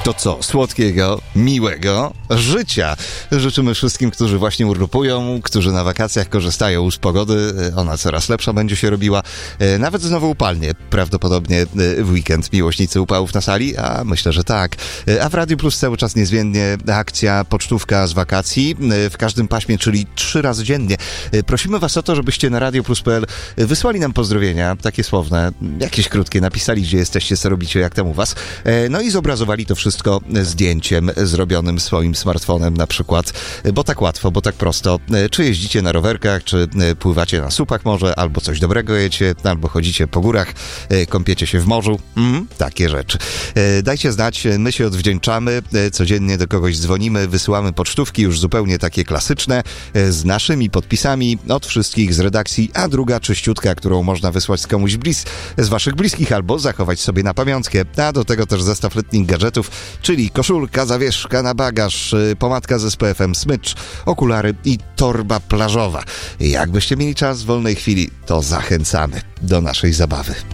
To co? Słodkiego, miłego życia życzymy wszystkim, którzy właśnie urlopują, którzy na wakacjach korzystają z pogody. Ona coraz lepsza będzie się robiła. Nawet znowu upalnie. Prawdopodobnie w weekend miłośnicy upałów na sali, a myślę, że tak. A w Radiu Plus cały czas niezmiennie akcja pocztówka z wakacji w każdym paśmie, czyli 3 razy dziennie. Prosimy was o to, żebyście na radioplus.pl wysłali nam pozdrowienia, takie słowne, jakieś krótkie, napisali, gdzie jesteście, co robicie, jak tam u was. No i zobrazowali to wszystko zdjęciem zrobionym swoim smartfonem na przykład, bo tak łatwo, bo tak prosto. Czy jeździcie na rowerkach, czy pływacie na słupach może, albo coś dobrego jecie, albo chodzicie po górach, kąpiecie się w morzu. Takie rzeczy. Dajcie znać, my się odwdzięczamy, codziennie do kogoś dzwonimy, wysyłamy pocztówki już zupełnie takie klasyczne, z naszymi podpisami od wszystkich z redakcji, a druga czyściutka, którą można wysłać z komuś z waszych bliskich, albo zachować sobie na pamiątkę, a do tego też zestaw letnich gadżetów, czyli koszulka, zawieszka na bagaż, pomadka z SPF-em, smycz, okulary i torba plażowa. Jakbyście mieli czas w wolnej chwili, to zachęcamy do naszej zabawy.